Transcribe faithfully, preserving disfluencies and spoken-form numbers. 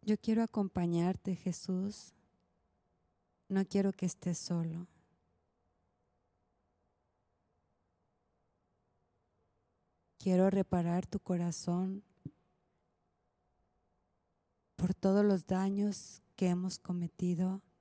Yo quiero acompañarte, Jesús. No quiero que estés solo. Quiero reparar tu corazón por todos los daños que hemos cometido